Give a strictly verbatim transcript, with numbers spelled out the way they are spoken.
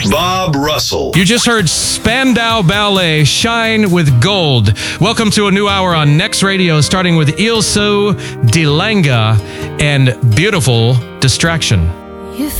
Bob Russell. You just heard Spandau Ballet, Shine with Gold. Welcome to a new hour on Next Radio, starting with Il So Di Langa and Beautiful Distraction.